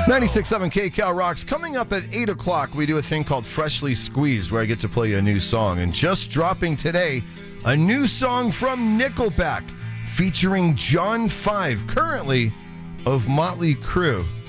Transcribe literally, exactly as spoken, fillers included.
ninety-six point seven K Cal rocks. Coming up at eight o'clock, we do a thing called Freshly Squeezed, where I get to play you a new song. And just dropping today, a new song from Nickelback featuring John Five, currently of Motley Crue.